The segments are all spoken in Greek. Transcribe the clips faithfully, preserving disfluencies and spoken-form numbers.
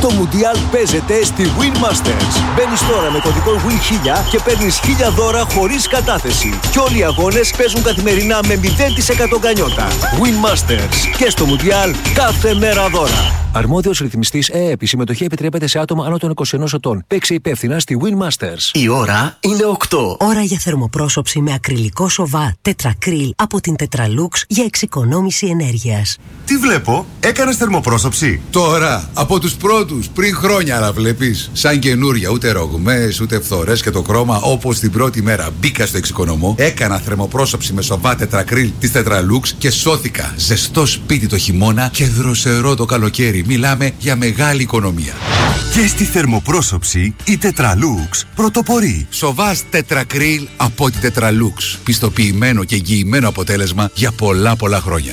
Το Μουντιάλ παίζεται στη Win Masters. Μπαίνεις τώρα με κωδικό Win χίλια και παίρνεις χίλια δώρα χωρίς κατάθεση. Και όλοι οι αγώνες παίζουν καθημερινά με μηδέν τοις εκατό γκανιότα. Win Masters. Και στο Μουντιάλ κάθε μέρα δώρα. Αρμόδιος ρυθμιστής ΕΕΠ. Η συμμετοχή επιτρέπεται σε άτομα άνω των είκοσι ενός ετών. Παίξε υπεύθυνα στη Win Masters. Η ώρα είναι οκτώ. Ώρα για θερμοπρόσωψη με ακριλικό σοβά τετρακρίλ από την Tetralux για εξοικονόμηση ενέργειας. Τι βλέπω, έκανες θερμοπρόσωψη? Τώρα, από τους πρώτους, πριν χρόνια, αλλά βλέπεις. Σαν καινούρια, ούτε ρογμές, ούτε φθορές και το χρώμα, όπως την πρώτη μέρα μπήκα στο εξοικονομώ, έκανα θερμοπρόσωψη με σοβά τετρακρίλ της Tetralux και σώθηκα. Ζεστό σπίτι το χειμώνα και δροσερό το καλοκαίρι. Μιλάμε για μεγάλη οικονομία. Και στη θερμοπρόσωψη η Tetralux πρωτοπορεί. Σοβάς τετρακρίλ από την Tetralux. Πιστοποιημένο και εγγυημένο αποτέλεσμα για πολλά πολλά χρόνια.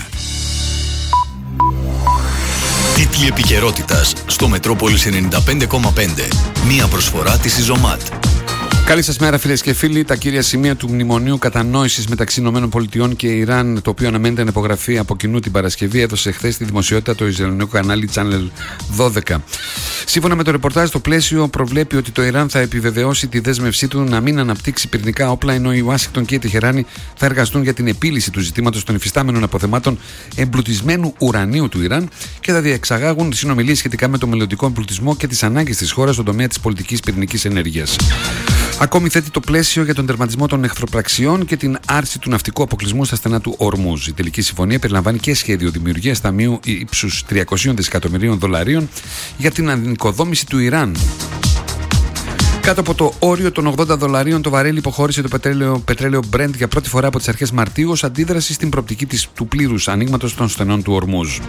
Τίτλοι επικαιρότητας στο Μετρόπολης ενενήντα πέντε κόμμα πέντε. Μία προσφορά της Ιζωμάτ. Καλή σας μέρα, φίλες και φίλοι. Τα κύρια σημεία του μνημονίου κατανόησης μεταξύ ΗΠΑ και Ιράν, το οποίο αναμένεται να υπογραφεί από κοινού την Παρασκευή, έδωσε χθες στη δημοσιότητα το Ισραηλινό κανάλι Channel δώδεκα. Σύμφωνα με το ρεπορτάζ, το πλαίσιο προβλέπει ότι το Ιράν θα επιβεβαιώσει τη δέσμευσή του να μην αναπτύξει πυρηνικά όπλα, ενώ η Ουάσιγκτον και η Τεχεράνη θα εργαστούν για την επίλυση του ζητήματος των υφιστάμενων αποθεμάτων εμπλουτισμένου ουρανίου του Ιράν και θα διεξαγάγουν συνομιλίες σχετικά με το μελλοντικό εμπλουτισμό και τις ανάγκες της χώρας στον τομέα της πολιτικής πυρηνικής ενέργειας. Ακόμη θέτει το πλαίσιο για τον τερματισμό των εχθροπραξιών και την άρση του ναυτικού αποκλεισμού στα στενά του Ορμούζ. Η τελική συμφωνία περιλαμβάνει και σχέδιο δημιουργίας ταμείου ύψους τριακόσια δισεκατομμυρίων δολαρίων για την ανοικοδόμηση του Ιράν. Κάτω από το όριο των ογδόντα δολαρίων το βαρέλι υποχώρησε το πετρέλαιο, πετρέλαιο Brent για πρώτη φορά από τις αρχές Μαρτίου ως αντίδραση στην προοπτική της, του πλήρους ανοίγματος των στενών του Ορμούζ.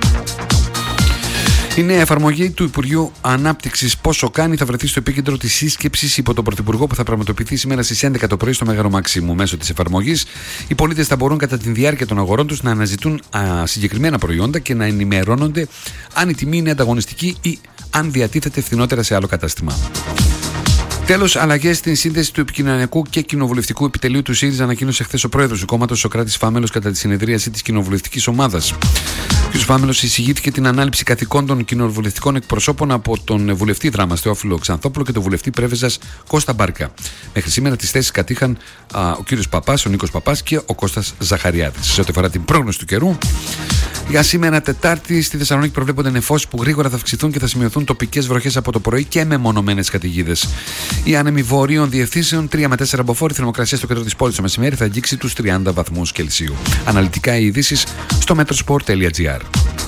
Η νέα εφαρμογή του Υπουργείου Ανάπτυξης Πόσο Κάνει θα βρεθεί στο επίκεντρο της σύσκεψης υπό τον Πρωθυπουργό που θα πραγματοποιηθεί σήμερα στις έντεκα το πρωί στο Μέγαρο Μαξίμου. Μέσω της εφαρμογής, οι πολίτες θα μπορούν κατά τη διάρκεια των αγορών τους να αναζητούν α, συγκεκριμένα προϊόντα και να ενημερώνονται αν η τιμή είναι ανταγωνιστική ή αν διατίθεται φθηνότερα σε άλλο κατάστημα. Τέλος, αλλαγές στην σύνδεση του επικοινωνιακού και κοινοβουλευτικού επιτελείου του ΣΥΡΙΖΑ ανακοίνωσε χθες ο πρόεδρος του κόμματος, Σωκράτης Φάμελος, κατά τη συνεδρίαση της κοινοβουλευτικής ομάδας. Ο κ. Φάμελος εισηγήθηκε την ανάληψη καθηκόντων κοινοβουλευτικών εκπροσώπων από τον βουλευτή Δράμας Θεόφιλο Ξανθόπουλο και τον βουλευτή Πρέβεζας Κώστα Μπάρκα. Μέχρι σήμερα τις θέσεις κατήχαν α, ο κ. Παπάς, ο Νίκος Παπάς και ο Κώστας Ζαχαριάδης. Σε ό,τι αφορά την πρόγνωση του καιρού, για σήμερα Τετάρτη στη Θεσσαλονίκη προβλέπονται νεφώσεις που γρήγορα θα αυξηθούν και θα σημειωθούν τοπικές βροχές από το πρωί και μεμονωμένες καταιγίδες. Οι άνεμοι βορείων διευθύνσεων τρία με τέσσερα μποφόρ, η θερμοκρασία στο κέντρο της πόλης το μεσημέρι θα αγγίξει τους τριάντα βαθμούς Κελσίου. Αναλυτικά οι ειδήσεις στο metrosport τελεία gr.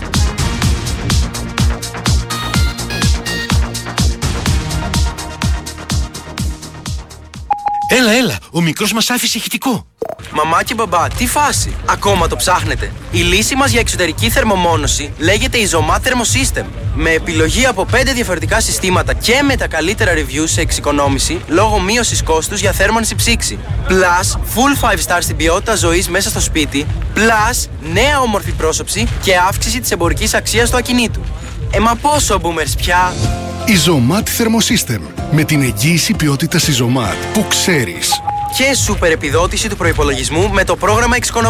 Έλα, έλα, ο μικρός μας άφησε ηχητικό. Μαμά και μπαμπά, τι φάση, ακόμα το ψάχνετε? Η λύση μας για εξωτερική θερμομόνωση λέγεται Izomat Thermosystem. Με επιλογή από πέντε διαφορετικά συστήματα και με τα καλύτερα reviews σε εξοικονόμηση λόγω μείωσης κόστους για θέρμανση ψήξη. Plus, full five star στην ποιότητα ζωής μέσα στο σπίτι. Plus, νέα όμορφη πρόσωψη και αύξηση της εμπορικής αξίας του ακινήτου. Ε, μα πόσο boomers πια! Izomat Thermosystem. Με την εγγύηση ποιότητας Izomat που ξέρεις. Και σούπερ επιδότηση του προϋπολογισμού με το πρόγραμμα εξοικονομίας.